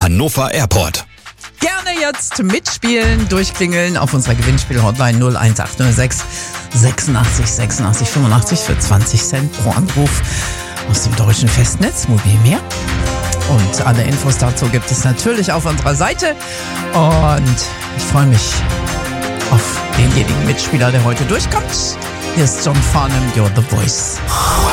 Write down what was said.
Hannover Airport. Gerne jetzt mitspielen, durchklingeln auf unserer Gewinnspiel-Hotline 01806 86 86 85 für 20 Cent pro Anruf aus dem deutschen Festnetz, Mobilmeer. Und alle Infos dazu gibt es natürlich auf unserer Seite. Und ich freue mich auf denjenigen Mitspieler, der heute durchkommt. Hier ist John Farnham, You're the Voice.